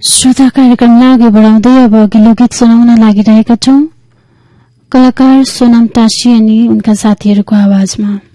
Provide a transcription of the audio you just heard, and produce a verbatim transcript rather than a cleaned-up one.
श्रोता कार्यक्रमलाई अघि बढाउँदै अब अघिल्लो गीत सुनाउन लागिरहेका छौं। कलाकार सोनाम टासी अनि उनका साथीहरूको आवाजमा।